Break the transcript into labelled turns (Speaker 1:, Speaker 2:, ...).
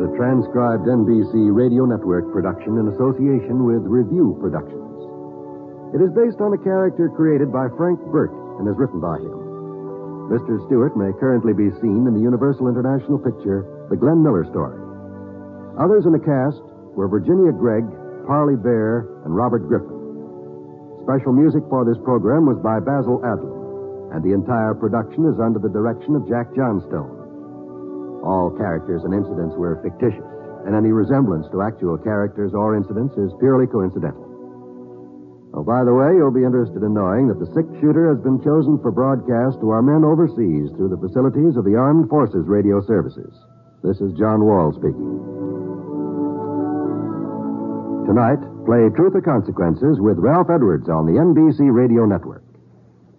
Speaker 1: a transcribed NBC Radio Network production in association with Review Productions. It is based on a character created by Frank Burke and is written by him. Mr. Stewart may currently be seen in the Universal International picture, The Glenn Miller Story. Others in the cast were Virginia Gregg, Parley Bear, and Robert Griffin. Special music for this program was by Basil Adlam, and the entire production is under the direction of Jack Johnstone. All characters and incidents were fictitious, and any resemblance to actual characters or incidents is purely coincidental. Oh, by the way, you'll be interested in knowing that the six-shooter has been chosen for broadcast to our men overseas through the facilities of the Armed Forces Radio Services. This is John Wall speaking. Tonight, play Truth or Consequences with Ralph Edwards on the NBC Radio Network.